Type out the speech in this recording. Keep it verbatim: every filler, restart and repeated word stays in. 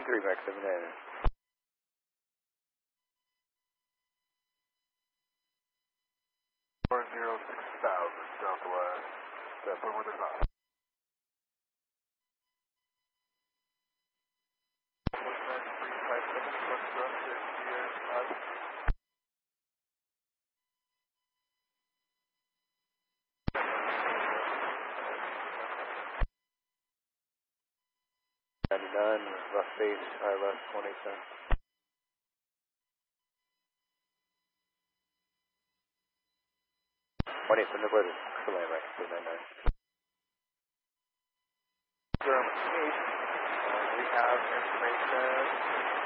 three, Max seven nine. four zero six thousand, Southwest, that's over the top. one nine three five seven, construction here, us. ninety-nine, rough base, I L S one eight seven. one eight seven, Wooded, Excellent, right, two nine nine. Durham eight, uh, we have information